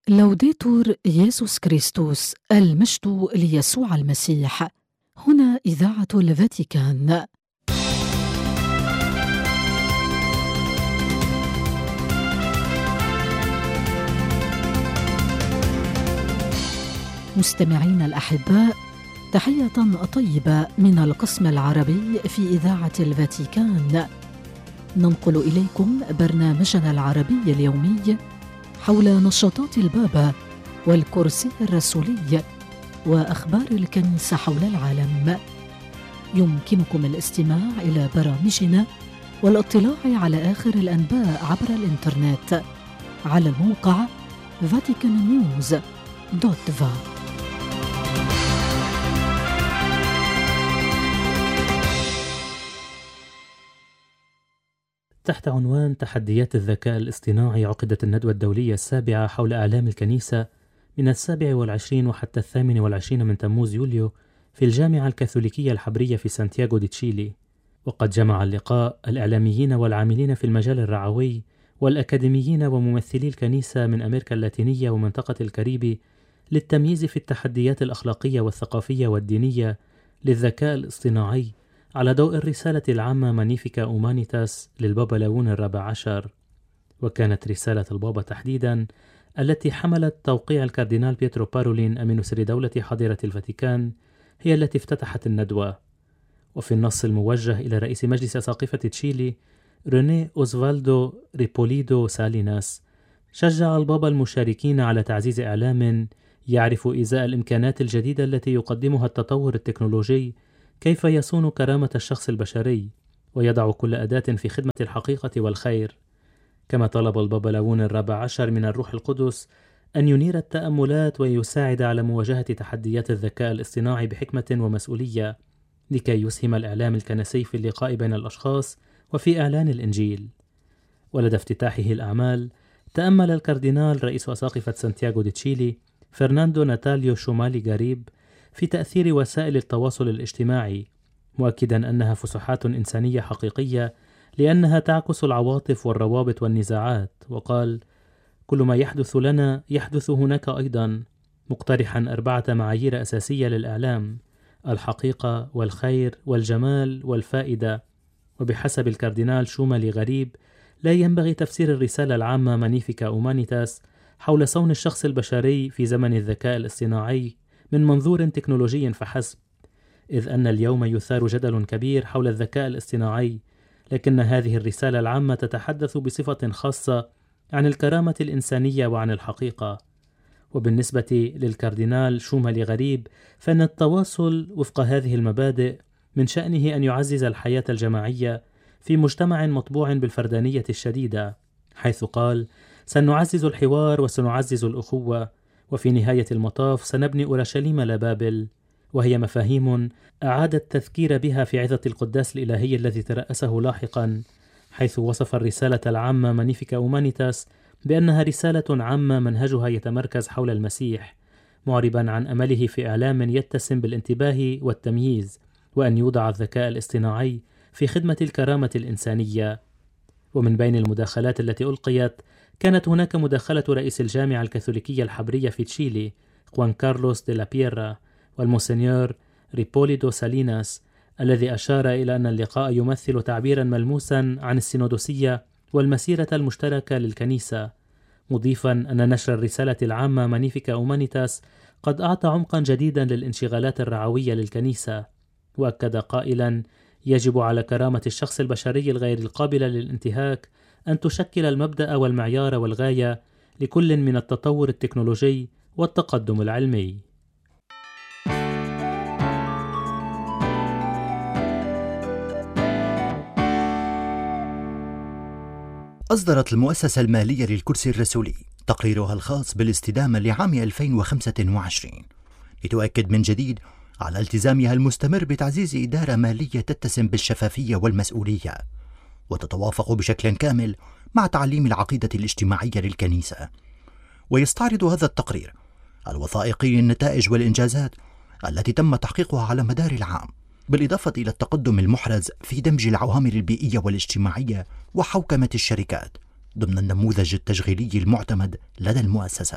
لوديتور يسوع كريستوس، المجد ليسوع المسيح. هنا إذاعة الفاتيكان. مستمعين الأحباء، تحية طيبة من القسم العربي في إذاعة الفاتيكان. ننقل إليكم برنامجنا العربي اليومي حول نشاطات البابا والكرسي الرسولي وأخبار الكنيسة حول العالم. يمكنكم الاستماع إلى برامجنا والاطلاع على آخر الأنباء عبر الإنترنت على الموقع vaticannews.va. تحت عنوان تحديات الذكاء الاصطناعي عقدت الندوة الدولية السابعة حول أعلام الكنيسة من 27 وحتى 28 من تموز يوليو في الجامعة الكاثوليكية الحبرية في سانتياغو دي تشيلي. وقد جمع اللقاء الإعلاميين والعاملين في المجال الرعوي والأكاديميين وممثلي الكنيسة من أمريكا اللاتينية ومنطقة الكاريبي للتمييز في التحديات الأخلاقية والثقافية والدينية للذكاء الاصطناعي على ضوء الرسالة العامة مانيفيكا أومانيتاس للبابا لاون الرابع عشر. وكانت رسالة البابا تحديدا التي حملت توقيع الكاردينال بيترو بارولين أمين سر دولة حضيرة الفاتيكان هي التي افتتحت الندوة. وفي النص الموجه إلى رئيس مجلس أساقفة تشيلي ريني أوزفالدو ريبوليدو ساليناس، شجع البابا المشاركين على تعزيز إعلام يعرف إزاء الإمكانات الجديدة التي يقدمها التطور التكنولوجي كيف يصون كرامة الشخص البشري ويضع كل أداة في خدمة الحقيقة والخير. كما طلب البابا لاون الرابع عشر من الروح القدس أن ينير التأملات ويساعد على مواجهة تحديات الذكاء الاصطناعي بحكمة ومسؤولية لكي يسهم الإعلام الكنسي في اللقاء بين الأشخاص وفي إعلان الإنجيل. ولدى افتتاحه الأعمال تأمل الكاردينال رئيس أساقفة سانتياغو دي تشيلي فرناندو ناتاليو شومالي غاريب في تأثير وسائل التواصل الاجتماعي، مؤكدا أنها فسحات إنسانية حقيقية لأنها تعكس العواطف والروابط والنزاعات. وقال: كل ما يحدث لنا يحدث هناك أيضا، مقترحا 4 معايير أساسية للإعلام: الحقيقة والخير والجمال والفائدة. وبحسب الكاردينال شومالي غريب لا ينبغي تفسير الرسالة العامة مانيفيكا أومانيتاس حول صون الشخص البشري في زمن الذكاء الاصطناعي من منظور تكنولوجي فحسب، إذ أن اليوم يثار جدل كبير حول الذكاء الاصطناعي، لكن هذه الرسالة العامة تتحدث بصفة خاصة عن الكرامة الإنسانية وعن الحقيقة. وبالنسبة للكاردينال شومالي غريب فإن التواصل وفق هذه المبادئ من شأنه أن يعزز الحياة الجماعية في مجتمع مطبوع بالفردانية الشديدة، حيث قال: سنعزز الحوار وسنعزز الأخوة، وفي نهاية المطاف سنبني أورشليم لا بابل. وهي مفاهيم أعاد التذكير بها في عظة القداس الإلهي الذي ترأسه لاحقا، حيث وصف الرسالة العامة مانيفيكا أومانيتاس بأنها رسالة عامة منهجها يتمركز حول المسيح، معربا عن أمله في إعلام يتسم بالانتباه والتمييز، وأن يوضع الذكاء الاصطناعي في خدمة الكرامة الإنسانية. ومن بين المداخلات التي ألقيت كانت هناك مداخلة رئيس الجامعة الكاثوليكية الحبرية في تشيلي خوان كارلوس دي لا بييرا والمونسنيور ريبوليدو ساليناس، الذي أشار إلى أن اللقاء يمثل تعبيرا ملموسا عن السينودوسية والمسيرة المشتركة للكنيسة، مضيفا أن نشر الرسالة العامة مانيفيكا أومانيتاس قد أعطى عمقا جديدا للانشغالات الرعوية للكنيسة. وأكد قائلا: يجب على كرامة الشخص البشري الغير القابلة للانتهاك أن تشكل المبدأ والمعيار والغاية لكل من التطور التكنولوجي والتقدم العلمي. أصدرت المؤسسة المالية للكرسي الرسولي تقريرها الخاص بالاستدامة لعام 2025 لتؤكد من جديد على التزامها المستمر بتعزيز إدارة مالية تتسم بالشفافية والمسؤولية وتتوافق بشكل كامل مع تعليم العقيدة الاجتماعية للكنيسة. ويستعرض هذا التقرير الوثائقي النتائج والإنجازات التي تم تحقيقها على مدار العام، بالإضافة إلى التقدم المحرز في دمج العوامل البيئية والاجتماعية وحوكمة الشركات ضمن النموذج التشغيلي المعتمد لدى المؤسسة.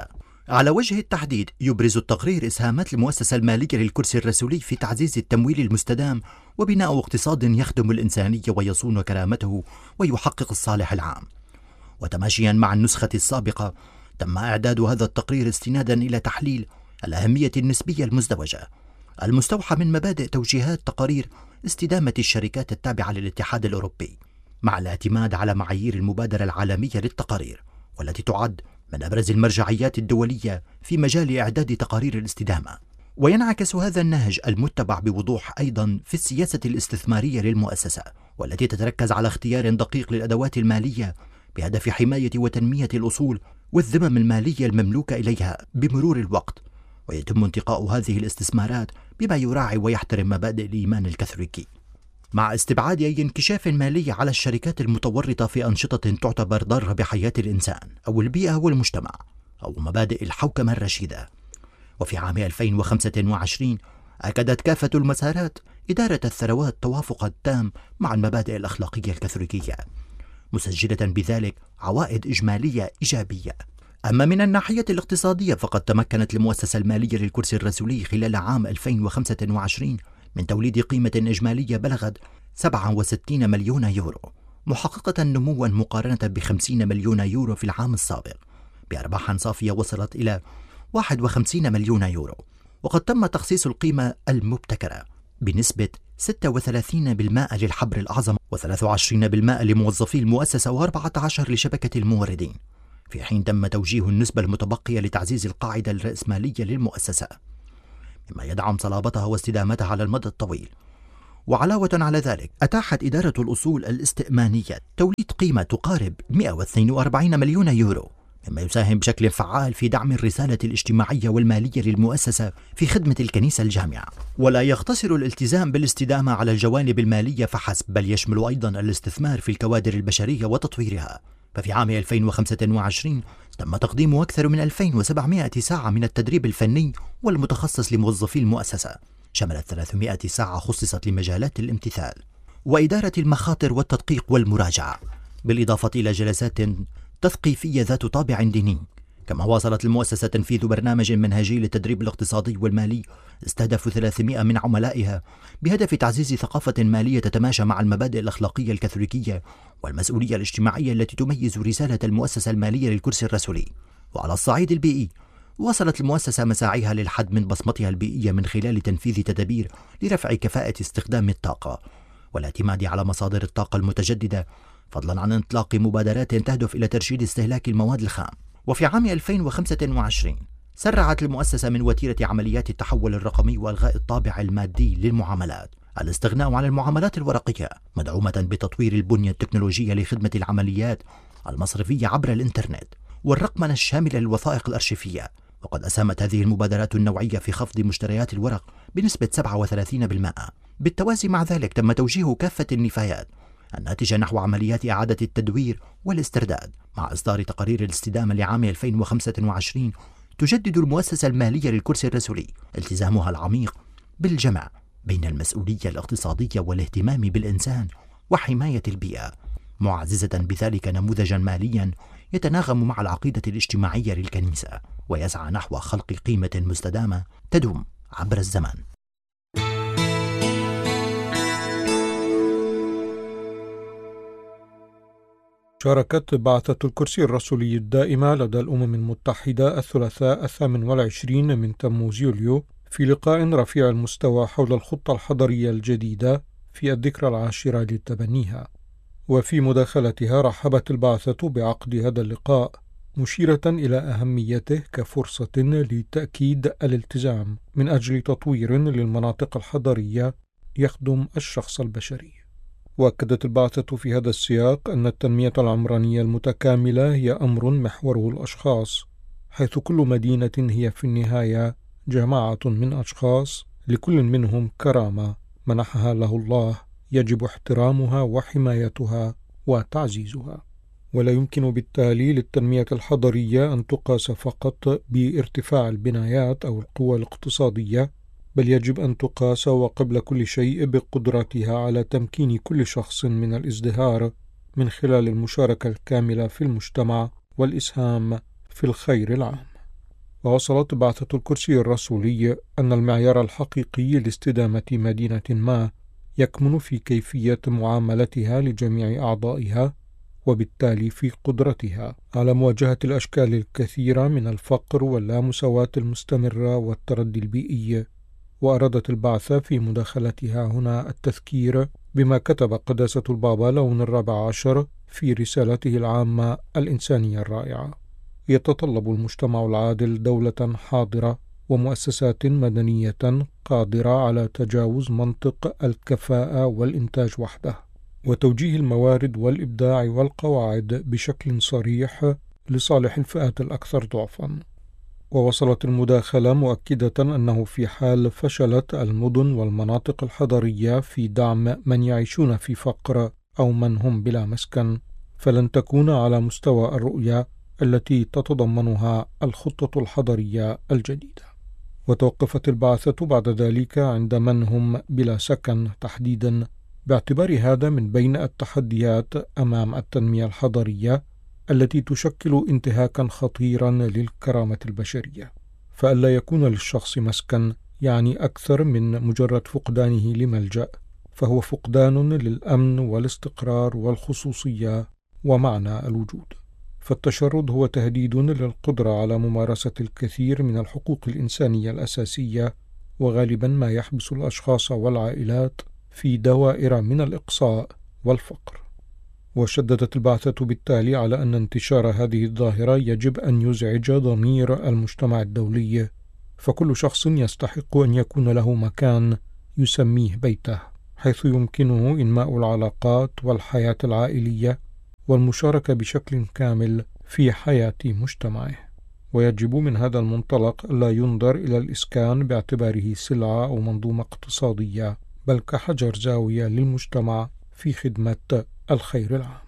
على وجه التحديد، يبرز التقرير إسهامات المؤسسة المالية للكرسي الرسولي في تعزيز التمويل المستدام وبناء اقتصاد يخدم الإنسانية ويصون كرامته ويحقق الصالح العام. وتماشيا مع النسخة السابقة، تم إعداد هذا التقرير استنادا إلى تحليل الأهمية النسبية المزدوجة المستوحى من مبادئ توجيهات تقارير استدامة الشركات التابعة للاتحاد الأوروبي، مع الاعتماد على معايير المبادرة العالمية للتقارير، والتي تعد من أبرز المرجعيات الدولية في مجال إعداد تقارير الاستدامة. وينعكس هذا النهج المتبع بوضوح أيضا في السياسة الاستثمارية للمؤسسة، والتي تتركز على اختيار دقيق للأدوات المالية بهدف حماية وتنمية الأصول والذمم المالية المملوكة إليها بمرور الوقت، ويتم انتقاء هذه الاستثمارات بما يراعي ويحترم مبادئ الإيمان الكاثوليكي، مع استبعاد أي انكشاف مالي على الشركات المتورطة في أنشطة تعتبر ضارة بحياة الإنسان أو البيئة والمجتمع أو مبادئ الحوكمة الرشيدة. وفي عام 2025 أكدت كافة المسارات إدارة الثروات توافق التام مع المبادئ الأخلاقية الكاثوليكية، مسجلة بذلك عوائد إجمالية إيجابية. أما من الناحية الاقتصادية، فقد تمكنت المؤسسة المالية للكرسي الرسولي خلال عام 2025 من توليد قيمة إجمالية بلغت 67 مليون يورو، محققة نموا مقارنة ب50 مليون يورو في العام السابق، بأرباح صافية وصلت إلى 51 مليون يورو. وقد تم تخصيص القيمة المبتكرة بنسبة 36% للحبر الأعظم و23% لموظفي المؤسسة و14 لشبكة الموردين، في حين تم توجيه النسبة المتبقية لتعزيز القاعدة الرأسمالية للمؤسسة، مما يدعم صلابتها واستدامتها على المدى الطويل. وعلاوة على ذلك، أتاحت إدارة الأصول الاستئمانية توليد قيمة تقارب 142 مليون يورو، مما يساهم بشكل فعال في دعم الرسالة الاجتماعية والمالية للمؤسسة في خدمة الكنيسة الجامعة. ولا يقتصر الالتزام بالاستدامة على الجوانب المالية فحسب، بل يشمل أيضا الاستثمار في الكوادر البشرية وتطويرها. ففي عام 2025 تم تقديم أكثر من 2700 ساعة من التدريب الفني والمتخصص لموظفي المؤسسة، شملت 300 ساعة خصصت لمجالات الامتثال وإدارة المخاطر والتدقيق والمراجعة، بالإضافة إلى جلسات تثقيفية ذات طابع ديني. كما واصلت المؤسسة تنفيذ برنامج منهجي للتدريب الاقتصادي والمالي استهدف 300 من عملائها بهدف تعزيز ثقافة مالية تتماشى مع المبادئ الأخلاقية الكاثوليكية والمسؤولية الاجتماعية التي تميز رسالة المؤسسة المالية للكرسي الرسولي. وعلى الصعيد البيئي، واصلت المؤسسة مساعيها للحد من بصمتها البيئية من خلال تنفيذ تدابير لرفع كفاءة استخدام الطاقة والاعتماد على مصادر الطاقة المتجددة، فضلا عن إطلاق مبادرات تهدف إلى ترشيد استهلاك المواد الخام. وفي عام 2025 سرعت المؤسسة من وتيرة عمليات التحول الرقمي وإلغاء الطابع المادي للمعاملات، الاستغناء عن المعاملات الورقية، مدعومة بتطوير البنية التكنولوجية لخدمة العمليات المصرفية عبر الإنترنت والرقمنة الشاملة للوثائق الأرشيفية. وقد أسهمت هذه المبادرات النوعية في خفض مشتريات الورق بنسبة 37%. بالتوازي مع ذلك، تم توجيه كافة النفايات الناتجة نحو عمليات إعادة التدوير والاسترداد، مع إصدار تقارير الاستدامة لعام 2025 تجدد المؤسسة المالية للكرسي الرسولي التزامها العميق بالجمع بين المسؤولية الاقتصادية والاهتمام بالإنسان وحماية البيئة، معززة بذلك نموذجا ماليا يتناغم مع العقيدة الاجتماعية للكنيسة، ويسعى نحو خلق قيمة مستدامة تدوم عبر الزمن. شاركت بعثة الكرسي الرسولي الدائمة لدى الأمم المتحدة الثلاثاء 28 من تموز يوليو في لقاء رفيع المستوى حول الخطة الحضرية الجديدة في الذكرى 10 لتبنيها. وفي مداخلتها رحبت البعثة بعقد هذا اللقاء، مشيرة إلى أهميته كفرصة لتأكيد الالتزام من أجل تطوير للمناطق الحضرية يخدم الشخص البشري. وأكدت البعثة في هذا السياق أن التنمية العمرانية المتكاملة هي أمر محوره الأشخاص، حيث كل مدينة هي في النهاية جماعة من أشخاص لكل منهم كرامة منحها له الله، يجب احترامها وحمايتها وتعزيزها. ولا يمكن بالتالي للتنمية الحضرية أن تقاس فقط بارتفاع البنايات أو القوى الاقتصادية، بل يجب أن تقاس وقبل كل شيء بقدرتها على تمكين كل شخص من الازدهار من خلال المشاركة الكاملة في المجتمع والإسهام في الخير العام. ووصلت بعثة الكرسي الرسولي أن المعيار الحقيقي لاستدامة مدينة ما يكمن في كيفية معاملتها لجميع أعضائها، وبالتالي في قدرتها على مواجهة الأشكال الكثيرة من الفقر واللامساواة المستمرة والتردي البيئي. وأرادت البعثة في مداخلتها هنا التذكير بما كتب قداسة البابا لون 14 في رسالته العامة الإنسانية الرائعة: يتطلب المجتمع العادل دولة حاضرة ومؤسسات مدنية قادرة على تجاوز منطق الكفاءة والإنتاج وحده، وتوجيه الموارد والإبداع والقواعد بشكل صريح لصالح الفئات الأكثر ضعفا. ووصلت المداخلة مؤكدة أنه في حال فشلت المدن والمناطق الحضرية في دعم من يعيشون في فقر أو من هم بلا مسكن، فلن تكون على مستوى الرؤية التي تتضمنها الخطة الحضرية الجديدة. وتوقفت البعثة بعد ذلك عند من هم بلا سكن تحديدا، باعتبار هذا من بين التحديات أمام التنمية الحضرية التي تشكل انتهاكا خطيرا للكرامة البشرية. فألا يكون للشخص مسكن يعني أكثر من مجرد فقدانه لملجأ، فهو فقدان للأمن والاستقرار والخصوصية ومعنى الوجود. فالتشرد هو تهديد للقدرة على ممارسة الكثير من الحقوق الإنسانية الأساسية، وغالبا ما يحبس الأشخاص والعائلات في دوائر من الإقصاء والفقر. وشددت البعثة بالتالي على أن انتشار هذه الظاهرة يجب أن يزعج ضمير المجتمع الدولي، فكل شخص يستحق أن يكون له مكان يسميه بيته، حيث يمكنه إنماء العلاقات والحياة العائلية والمشاركة بشكل كامل في حياة مجتمعه. ويجب من هذا المنطلق لا ينظر إلى الإسكان باعتباره سلعة أو منظومة اقتصادية، بل كحجر زاوية للمجتمع في خدمة الخير العام.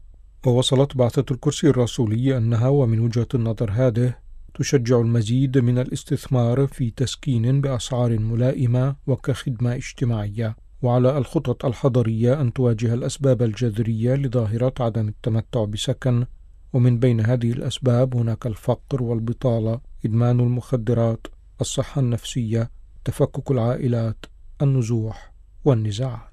ووصلت بعثة الكرسي الرسولي أنها ومن وجهة النظر هذه تشجع المزيد من الاستثمار في تسكين بأسعار ملائمة وكخدمة اجتماعية، وعلى الخطط الحضرية أن تواجه الأسباب الجذرية لظاهرة عدم التمتع بسكن، ومن بين هذه الأسباب هناك الفقر والبطالة، إدمان المخدرات، الصحة النفسية، تفكك العائلات، النزوح والنزاعات.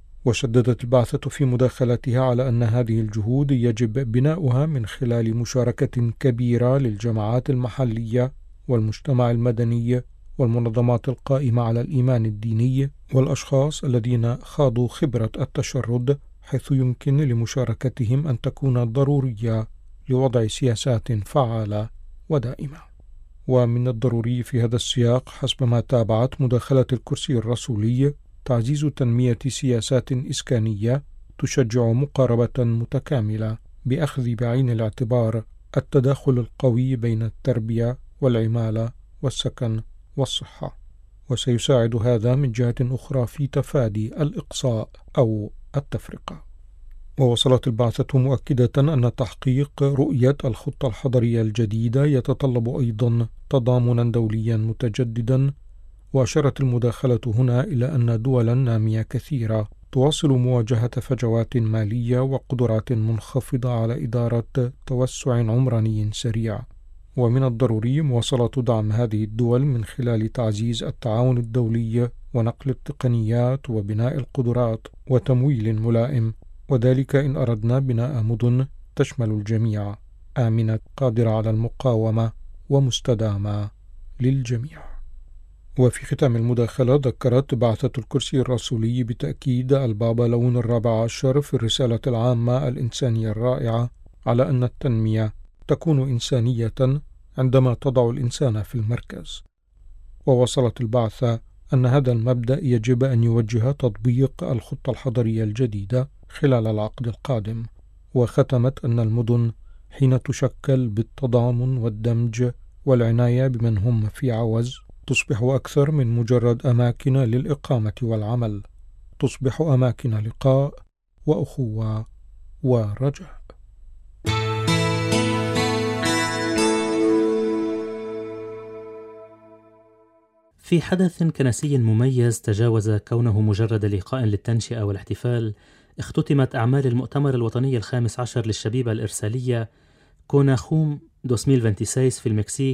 وشددت البعثة في مداخلتها على أن هذه الجهود يجب بناؤها من خلال مشاركة كبيرة للجماعات المحلية والمجتمع المدني والمنظمات القائمة على الإيمان الديني والأشخاص الذين خاضوا خبرة التشرد، حيث يمكن لمشاركتهم أن تكون ضرورية لوضع سياسات فعالة ودائمة. ومن الضروري في هذا السياق حسب ما تابعت مداخلة الكرسي الرسولي تعزيز تنمية سياسات إسكانية تشجع مقاربة متكاملة بأخذ بعين الاعتبار التداخل القوي بين التربية والعمالة والسكن والصحة، وسيساعد هذا من جهة أخرى في تفادي الإقصاء أو التفرقة. ووصلت البعثة مؤكدة أن تحقيق رؤية الخطة الحضرية الجديدة يتطلب أيضا تضامنا دوليا متجددا، وأشارت المداخلة هنا إلى أن دولا نامية كثيرة تواصل مواجهة فجوات مالية وقدرات منخفضة على إدارة توسع عمراني سريع، ومن الضروري مواصلة دعم هذه الدول من خلال تعزيز التعاون الدولي ونقل التقنيات وبناء القدرات وتمويل ملائم، وذلك إن أردنا بناء مدن تشمل الجميع، آمنة قادرة على المقاومة ومستدامة للجميع. وفي ختام المداخلة ذكرت بعثة الكرسي الرسولي بتأكيد البابا لون 14 في الرسالة العامة الإنسانية الرائعة على أن التنمية تكون إنسانية عندما تضع الإنسان في المركز. ووصلت البعثة أن هذا المبدأ يجب أن يوجه تطبيق الخطة الحضرية الجديدة خلال العقد القادم، وختمت أن المدن حين تشكل بالتضامن والدمج والعناية بمن هم في عوز تصبح أكثر من مجرد أماكن للإقامة والعمل، تصبح أماكن لقاء وأخوة ورجاء. في حدث كنسي مميز تجاوز كونه مجرد لقاء للتنشئة والاحتفال، اختتمت أعمال المؤتمر الوطني ال15 للشبيبة الإرسالية كوناخوم 2026 في المكسيك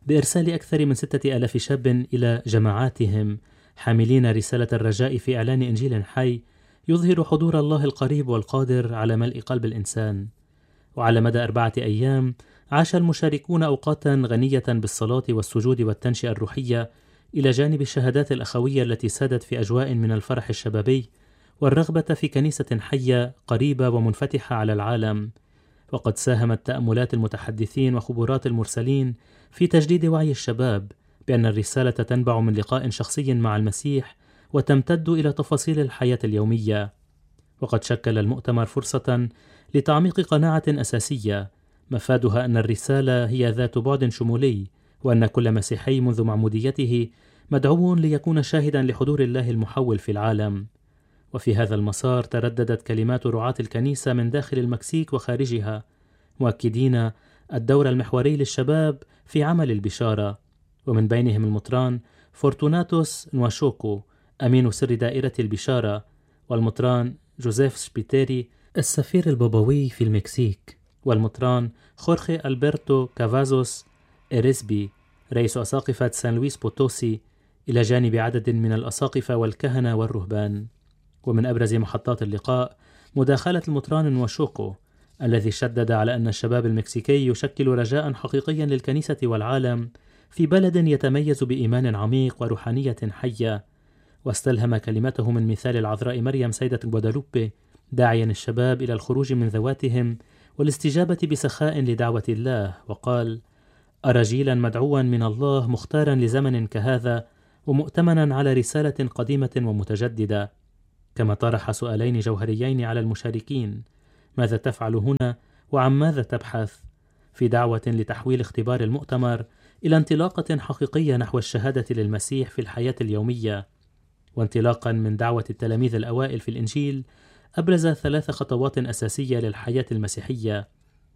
بإرسال أكثر من 6,000 شاب إلى جماعاتهم حاملين رسالة الرجاء في إعلان إنجيل حي يظهر حضور الله القريب والقادر على ملء قلب الإنسان. وعلى مدى 4 أيام عاش المشاركون أوقاتا غنية بالصلاة والسجود والتنشئة الروحية إلى جانب الشهادات الأخوية التي سادت في أجواء من الفرح الشبابي والرغبة في كنيسة حية قريبة ومنفتحة على العالم. وقد ساهمت تأملات المتحدثين وخبرات المرسلين في تجديد وعي الشباب بأن الرسالة تنبع من لقاء شخصي مع المسيح وتمتد إلى تفاصيل الحياة اليومية. وقد شكل المؤتمر فرصة لتعميق قناعة أساسية مفادها أن الرسالة هي ذات بعد شمولي، وأن كل مسيحي منذ معموديته مدعو ليكون شاهدا لحضور الله المحول في العالم. وفي هذا المسار ترددت كلمات رعاة الكنيسة من داخل المكسيك وخارجها، مؤكدين الدور المحوري للشباب في عمل البشارة، ومن بينهم المطران فورتوناتوس نواشوكو أمين سر دائرة البشارة، والمطران جوزيف سبيتيري السفير البابوي في المكسيك، والمطران خورخي ألبرتو كافازوس إريسبي رئيس أساقفة سان لويس بوتوسي، إلى جانب عدد من الأساقفة والكهنة والرهبان. ومن أبرز محطات اللقاء مداخلة المطران نواشوكو الذي شدد على أن الشباب المكسيكي يشكل رجاء حقيقيا للكنيسة والعالم في بلد يتميز بإيمان عميق وروحانية حية، واستلهم كلمته من مثال العذراء مريم سيدة غوادالوبي داعيا الشباب إلى الخروج من ذواتهم والاستجابة بسخاء لدعوة الله، وقال: أرى جيلا مدعوا من الله مختارا لزمن كهذا ومؤتمنا على رسالة قديمة ومتجددة. كما طرح سؤالين جوهريين على المشاركين: ماذا تفعل هنا وعن ماذا تبحث؟ في دعوة لتحويل اختبار المؤتمر إلى انطلاقة حقيقية نحو الشهادة للمسيح في الحياة اليومية. وانطلاقا من دعوة التلاميذ الأوائل في الإنجيل أبرز 3 خطوات أساسية للحياة المسيحية: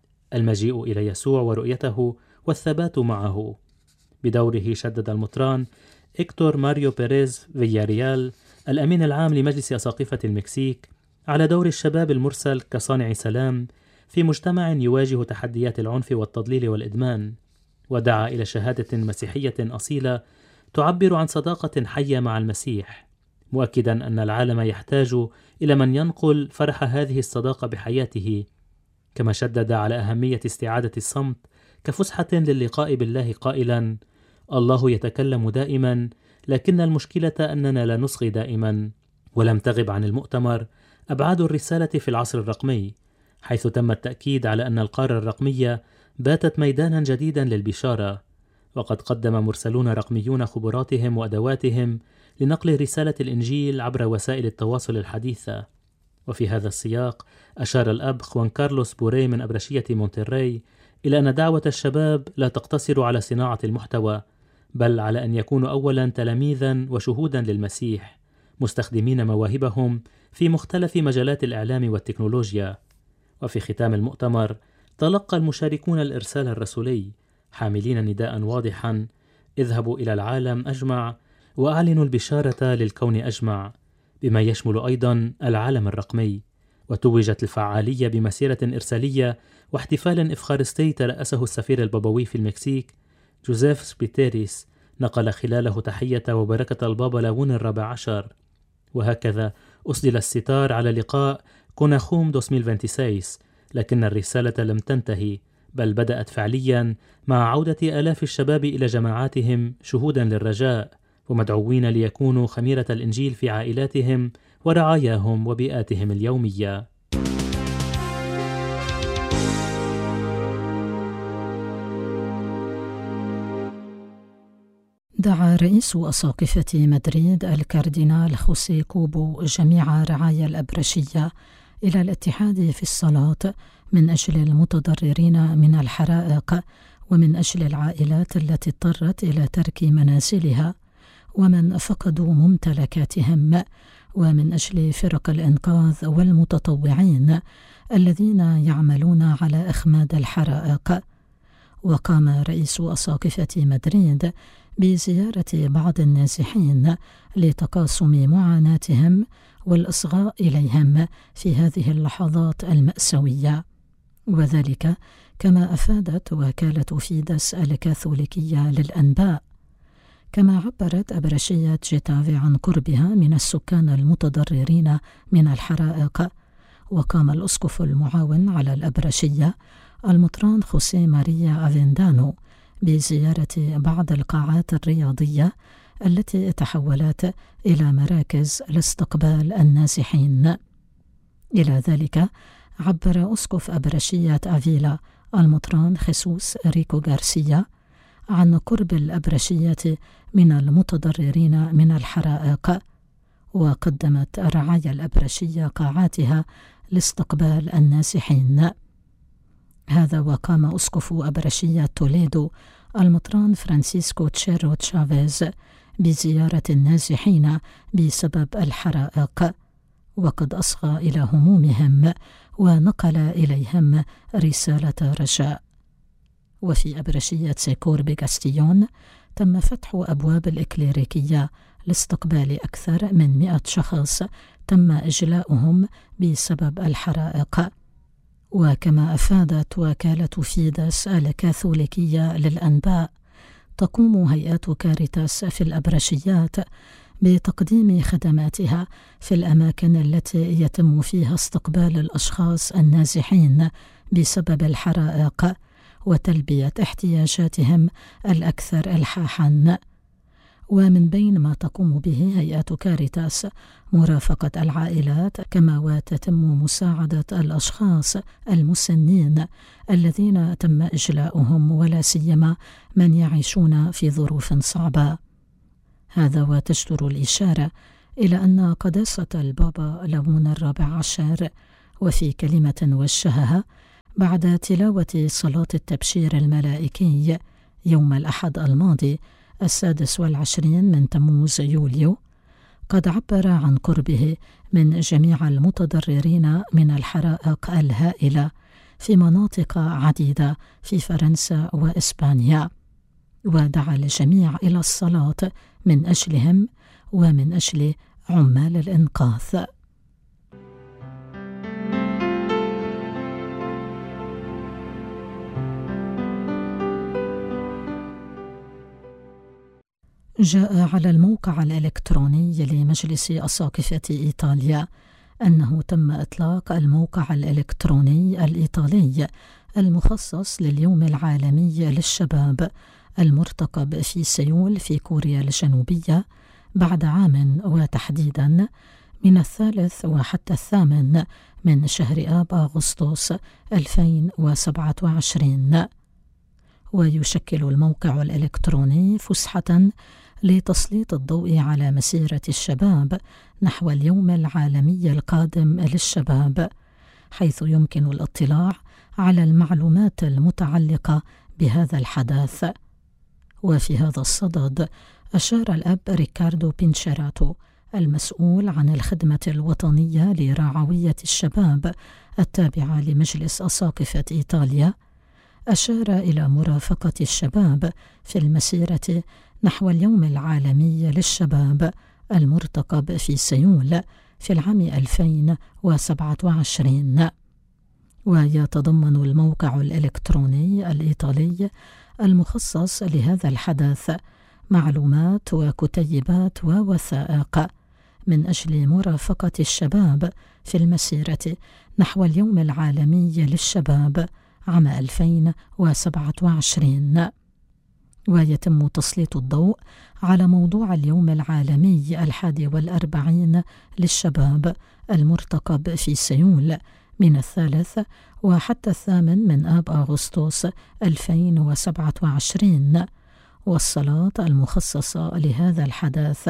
المجيء إلى يسوع ورؤيته والثبات معه. بدوره شدد المطران إكتور ماريو بيريز فياريال الأمين العام لمجلس أساقفة المكسيك على دور الشباب المرسل كصانع سلام في مجتمع يواجه تحديات العنف والتضليل والإدمان، ودعا إلى شهادة مسيحية أصيلة تعبر عن صداقة حية مع المسيح، مؤكدا أن العالم يحتاج إلى من ينقل فرح هذه الصداقة بحياته. كما شدد على أهمية استعادة الصمت كفسحة للقاء بالله قائلا: الله يتكلم دائما، لكن المشكلة أننا لا نصغي دائما. ولم تغب عن المؤتمر أبعاد الرسالة في العصر الرقمي، حيث تم التأكيد على أن القارة الرقمية باتت ميدانا جديدا للبشارة، وقد قدم مرسلون رقميون خبراتهم وأدواتهم لنقل رسالة الإنجيل عبر وسائل التواصل الحديثة. وفي هذا السياق أشار الأب خوان كارلوس بوري من أبرشية مونتري إلى أن دعوة الشباب لا تقتصر على صناعة المحتوى، بل على أن يكونوا أولا تلاميذا وشهودا للمسيح، مستخدمين مواهبهم في مختلف مجالات الإعلام والتكنولوجيا. وفي ختام المؤتمر تلقى المشاركون الإرسال الرسولي حاملين نداء واضحا: اذهبوا إلى العالم أجمع وأعلنوا البشارة للكون أجمع، بما يشمل أيضا العالم الرقمي. وتوجت الفعالية بمسيرة إرسالية واحتفال إفخارستي ترأسه السفير البابوي في المكسيك جوزيف سبيتيريس، نقل خلاله تحية وبركة البابا لاون الرابع عشر. وهكذا أسدل الستار على لقاء كوناخوم 2026، لكن الرسالة لم تنتهي، بل بدأت فعليا مع عودة آلاف الشباب إلى جماعاتهم شهودا للرجاء ومدعوين ليكونوا خميرة الإنجيل في عائلاتهم ورعاياهم وبيئاتهم اليومية. دعا رئيس أساقفة مدريد الكاردينال خوسيه كوبو جميع رعايا الأبرشية إلى الاتحاد في الصلاة من أجل المتضررين من الحرائق، ومن أجل العائلات التي اضطرت إلى ترك منازلها ومن فقدوا ممتلكاتهم، ومن أجل فرق الإنقاذ والمتطوعين الذين يعملون على إخماد الحرائق. وقام رئيس أساقفة مدريد بزيارة بعض النازحين لتقاسم معاناتهم والإصغاء إليهم في هذه اللحظات المأساوية. وذلك كما أفادت وكالة فيدس الكاثوليكية للأنباء. كما عبرت أبرشية جيتافي عن قربها من السكان المتضررين من الحرائق، وقام الأسقف المعاون على الأبرشية المطران خوسيه ماريا أفيندانو بزيارة بعض القاعات الرياضية التي تحولت إلى مراكز لاستقبال النازحين. إلى ذلك عبر أسقف أبرشية أفيلا المطران خيسوس ريكو غارسيا عن قرب الأبرشية من المتضررين من الحرائق، وقدمت رعايا الأبرشية قاعاتها لاستقبال النازحين. هذا وقام أسقف أبرشية توليدو المطران فرانسيسكو تشيرو تشافيز بزيارة النازحين بسبب الحرائق، وقد أصغى إلى همومهم ونقل إليهم رسالة رجاء. وفي أبرشية سيكور بغاستيون تم فتح أبواب الإكليريكية لاستقبال أكثر من 100 شخص تم إجلاؤهم بسبب الحرائق. وكما أفادت وكالة فيدس الكاثوليكية للأنباء، تقوم هيئات كاريتاس في الأبرشيات بتقديم خدماتها في الأماكن التي يتم فيها استقبال الأشخاص النازحين بسبب الحرائق وتلبية احتياجاتهم الأكثر إلحاحاً. ومن بين ما تقوم به هيئات كاريتاس مرافقة العائلات، كما وتتم مساعدة الأشخاص المسنين الذين تم إجلاؤهم، ولا سيما من يعيشون في ظروف صعبة. هذا وتجدر الإشارة إلى أن قداسة البابا ليون ال14 وفي كلمة وجهها بعد تلاوة صلاة التبشير الملائكي يوم الأحد الماضي 26 من تموز يوليو، قد عبر عن قربه من جميع المتضررين من الحرائق الهائلة في مناطق عديدة في فرنسا وإسبانيا، ودعا الجميع إلى الصلاة من أجلهم ومن أجل عمال الإنقاذ. جاء على الموقع الإلكتروني لمجلس أساقفة إيطاليا أنه تم إطلاق الموقع الإلكتروني الإيطالي المخصص لليوم العالمي للشباب المرتقب في سيول في كوريا الجنوبية بعد عام، وتحديدا من 3 وحتى 8 من شهر آب أغسطس 2027. ويشكل الموقع الإلكتروني فسحة لتسليط الضوء على مسيرة الشباب نحو اليوم العالمي القادم للشباب، حيث يمكن الاطلاع على المعلومات المتعلقة بهذا الحدث. وفي هذا الصدد أشار الأب ريكاردو بينشيراتو المسؤول عن الخدمة الوطنية لرعوية الشباب التابعة لمجلس أساقفة إيطاليا، أشار إلى مرافقة الشباب في المسيرة نحو اليوم العالمي للشباب المرتقب في سيول في العام 2027. ويتضمن الموقع الإلكتروني الإيطالي المخصص لهذا الحدث معلومات وكتيبات ووثائق من أجل مرافقة الشباب في المسيرة نحو اليوم العالمي للشباب عام 2027. ويتم تسليط الضوء على موضوع اليوم العالمي 41 للشباب المرتقب في سيول من 3 وحتى 8 من آب أغسطس 2027، والصلاة المخصصة لهذا الحدث.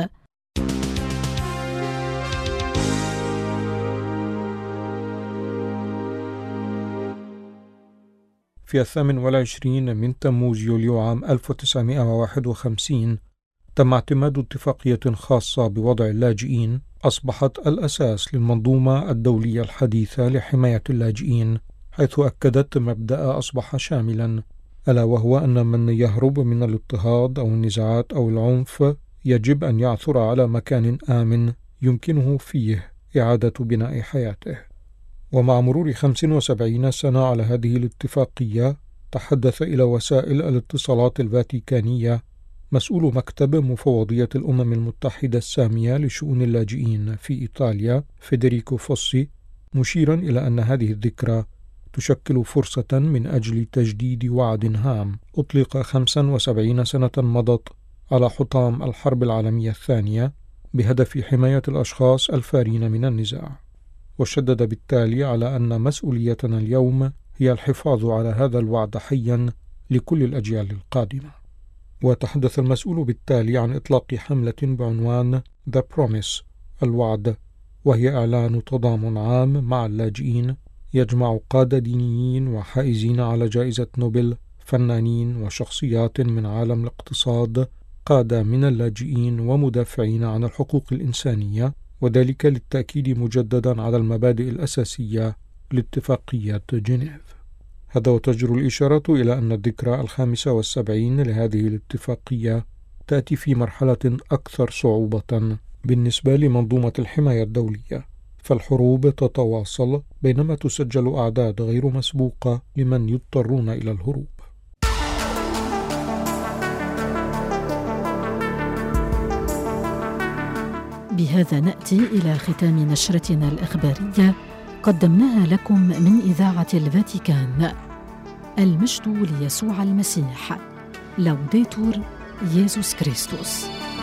في 28 من تموز يوليو عام 1951 تم اعتماد اتفاقية خاصة بوضع اللاجئين أصبحت الأساس للمنظومة الدولية الحديثة لحماية اللاجئين، حيث أكدت مبدأ أصبح شاملا، ألا وهو أن من يهرب من الاضطهاد أو النزاعات أو العنف يجب أن يعثر على مكان آمن يمكنه فيه إعادة بناء حياته. ومع مرور 75 سنة على هذه الاتفاقية، تحدث إلى وسائل الاتصالات الفاتيكانية مسؤول مكتب مفوضية الأمم المتحدة السامية لشؤون اللاجئين في إيطاليا فيدريكو فوسي، مشيرا إلى أن هذه الذكرى تشكل فرصة من أجل تجديد وعد هام أطلق 75 سنة مضت على حطام الحرب العالمية الثانية بهدف حماية الأشخاص الفارين من النزاع. وشدد بالتالي على أن مسؤوليتنا اليوم هي الحفاظ على هذا الوعد حيا لكل الأجيال القادمة. وتحدث المسؤول بالتالي عن إطلاق حملة بعنوان The Promise، الوعد، وهي إعلان تضامن عام مع اللاجئين يجمع قادة دينيين وحائزين على جائزة نوبل، فنانين وشخصيات من عالم الاقتصاد، قادة من اللاجئين ومدافعين عن الحقوق الإنسانية، وذلك للتأكيد مجددا على المبادئ الأساسية لاتفاقية جنيف. هذا وتجر الإشارة إلى أن الذكرى 75 لهذه الاتفاقية تأتي في مرحلة أكثر صعوبة بالنسبة لمنظومة الحماية الدولية، فالحروب تتواصل بينما تسجل أعداد غير مسبوقة لمن يضطرون إلى الهروب. بهذا نأتي إلى ختام نشرتنا الإخبارية قدمناها لكم من إذاعة الفاتيكان. المجد ليسوع المسيح. لوديتور ييسوس كريستوس.